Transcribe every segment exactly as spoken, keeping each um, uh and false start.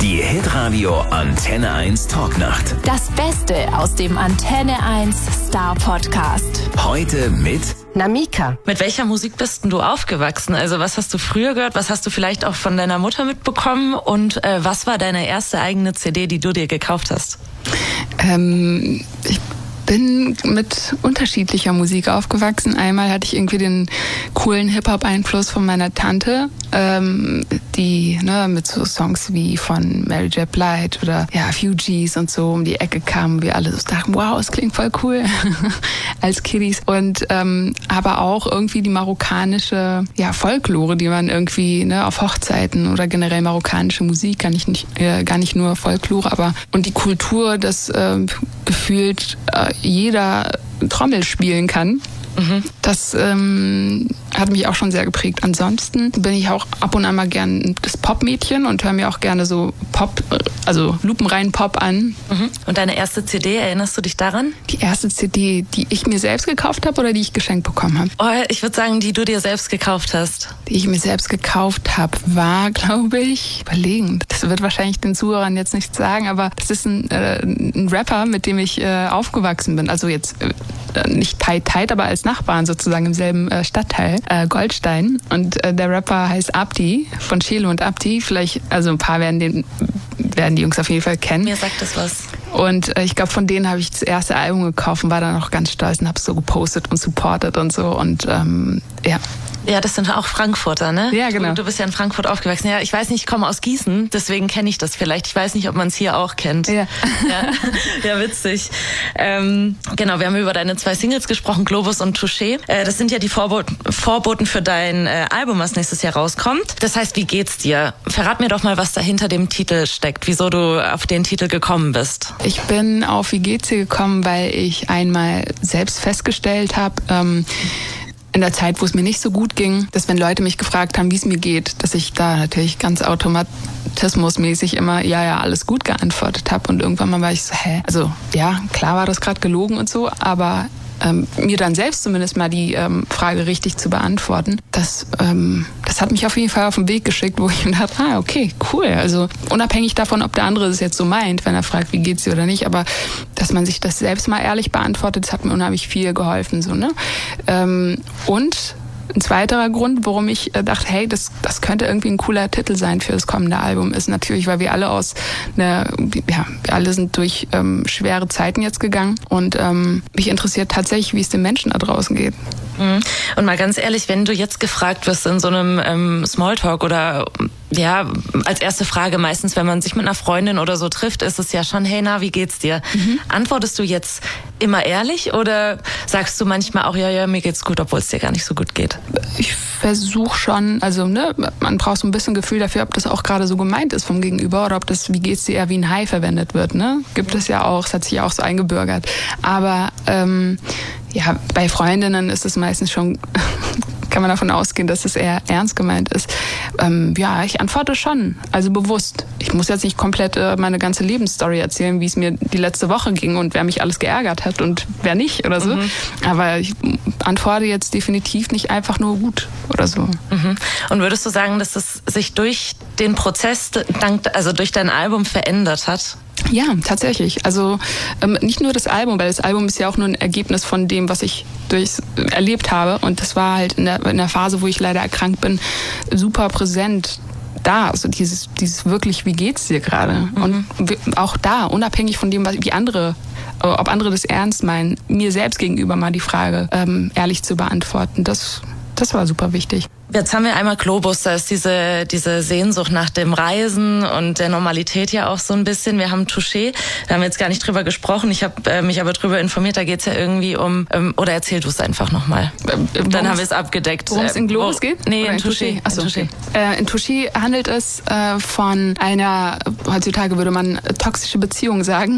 Die Hitradio Antenne eins Talknacht. Das Beste aus dem Antenne eins Star Podcast. Heute mit Namika. Mit welcher Musik bist denn du aufgewachsen? Also was hast du früher gehört? Was hast du vielleicht auch von deiner Mutter mitbekommen? Und äh, was war deine erste eigene C D, die du dir gekauft hast? Ähm, ich bin mit unterschiedlicher Musik aufgewachsen. Einmal hatte ich irgendwie den coolen Hip-Hop-Einfluss von meiner Tante, ähm, die ne, mit so Songs wie von Mary J. Blige oder ja, Fugees und so um die Ecke kamen. Wir alle so dachten, wow, es klingt voll cool als Kiddies. Und ähm, aber auch irgendwie die marokkanische ja, Folklore, die man irgendwie ne, auf Hochzeiten oder generell marokkanische Musik, gar nicht, nicht, äh, gar nicht nur Folklore, aber und die Kultur, dass äh, gefühlt äh, jeder Trommel spielen kann. Mhm. Das ähm, hat mich auch schon sehr geprägt. Ansonsten bin ich auch ab und an mal gern das Pop-Mädchen und höre mir auch gerne so Pop, also lupenreinen Pop an. Mhm. Und deine erste C D, erinnerst du dich daran? Die erste C D, die ich mir selbst gekauft habe oder die ich geschenkt bekommen habe? Oh, ich würde sagen, die du dir selbst gekauft hast. Die ich mir selbst gekauft habe, war, glaube ich, überlegend. Das wird wahrscheinlich den Zuhörern jetzt nicht sagen, aber das ist ein, äh, ein Rapper, mit dem ich äh, aufgewachsen bin. Also jetzt äh, nicht tight, tight, aber als Nachbarn sozusagen im selben äh, Stadtteil, äh, Goldstein. Und äh, der Rapper heißt Abdi, von Chelo und Abdi. Vielleicht, also ein paar werden den werden die Jungs auf jeden Fall kennen. Mir sagt das was. Und äh, ich glaube, von denen habe ich das erste Album gekauft und war dann auch ganz stolz und habe es so gepostet und supportet und so. Und ähm, ja. Ja, das sind auch Frankfurter, ne? Ja, genau. Du, du bist ja in Frankfurt aufgewachsen. Ja, ich weiß nicht, ich komme aus Gießen, deswegen kenne ich das vielleicht. Ich weiß nicht, ob man es hier auch kennt. Ja, ja, ja witzig. Ähm, genau, wir haben über deine zwei Singles gesprochen, Globus und Touché. Äh, das sind ja die Vorboten, Vorboten für dein äh, Album, was nächstes Jahr rauskommt. Das heißt, wie geht's dir? Verrat mir doch mal, was da hinter dem Titel steckt, wieso du auf den Titel gekommen bist. Ich bin auf Wie geht's dir gekommen, weil ich einmal selbst festgestellt habe, ähm, in der Zeit, wo es mir nicht so gut ging, dass wenn Leute mich gefragt haben, wie es mir geht, dass ich da natürlich ganz automatismusmäßig immer ja, ja, alles gut geantwortet habe. Und irgendwann mal war ich so, hä? Also ja, klar war das gerade gelogen und so, aber ähm, mir dann selbst zumindest mal die ähm, Frage richtig zu beantworten, das, ähm, das hat mich auf jeden Fall auf den Weg geschickt, wo ich mir dachte, ah, okay, cool. Also unabhängig davon, ob der andere es jetzt so meint, wenn er fragt, wie geht's dir oder nicht, aber dass man sich das selbst mal ehrlich beantwortet, das hat mir unheimlich viel geholfen. So, ne? Ähm, und ein zweiterer Grund, warum ich dachte, hey, das, das könnte irgendwie ein cooler Titel sein für das kommende Album, ist natürlich, weil wir alle aus einer, ja, wir alle sind durch ähm, schwere Zeiten jetzt gegangen und ähm, mich interessiert tatsächlich, wie es den Menschen da draußen geht. Und mal ganz ehrlich, wenn du jetzt gefragt wirst in so einem ähm, Smalltalk oder ja, als erste Frage meistens, wenn man sich mit einer Freundin oder so trifft, ist es ja schon, hey, na, wie geht's dir? Mhm. Antwortest du jetzt immer ehrlich oder sagst du manchmal auch, ja, ja, mir geht's gut, obwohl es dir gar nicht so gut geht? Ich versuche schon, also ne, man braucht so ein bisschen Gefühl dafür, ob das auch gerade so gemeint ist vom Gegenüber oder ob das, wie geht's dir, eher wie ein Hi verwendet wird, ne? Gibt es ja auch, es hat sich ja auch so eingebürgert. Aber ähm, ja, bei Freundinnen ist es meistens schon, kann man davon ausgehen, dass es eher ernst gemeint ist. Ähm, ja, ich antworte schon, also bewusst. Ich muss jetzt nicht komplett äh, meine ganze Lebensstory erzählen, wie es mir die letzte Woche ging und wer mich alles geärgert hat und wer nicht oder so. Mhm. Aber ich antworte jetzt definitiv nicht einfach nur gut oder so. Mhm. Und würdest du sagen, dass es sich durch den Prozess, dank, also durch dein Album verändert hat? Ja, tatsächlich. Also ähm, nicht nur das Album, weil das Album ist ja auch nur ein Ergebnis von dem, was ich durchs, äh, erlebt habe. Und das war halt in der, in der Phase, wo ich leider erkrankt bin, super präsent da. Also dieses, dieses wirklich, wie geht's dir gerade? Mhm. Und auch da, unabhängig von dem, was, wie andere, ob andere das ernst meinen, mir selbst gegenüber mal die Frage ähm, ehrlich zu beantworten, das, das war super wichtig. Jetzt haben wir einmal Globus, da ist diese diese Sehnsucht nach dem Reisen und der Normalität ja auch so ein bisschen. Wir haben Touché, da haben wir jetzt gar nicht drüber gesprochen. Ich habe äh, mich aber drüber informiert, da geht's ja irgendwie um, ähm, oder erzähl du es einfach nochmal. Ähm, Dann haben wir es abgedeckt. Worum es in Globus wo, geht? Nee, oder in Touché. Achso, in Touché. Äh, in Touché handelt es äh, von einer, heutzutage würde man toxische Beziehung sagen,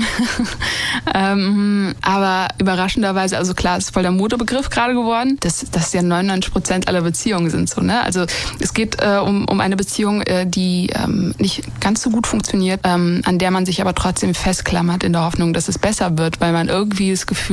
ähm, aber überraschenderweise, also klar, ist voll der Modebegriff gerade geworden, dass das ja neunundneunzig Prozent aller Beziehungen sind so. Ne? Also es geht äh, um, um eine Beziehung, äh, die ähm, nicht ganz so gut funktioniert, ähm, an der man sich aber trotzdem festklammert in der Hoffnung, dass es besser wird, weil man irgendwie das Gefühl